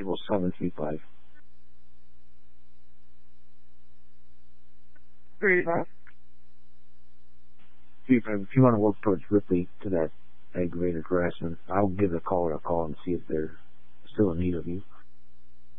735. 35. If you want to work towards Ripley to that aggravated harassment, I'll give a caller a call and see if they're still in need of you.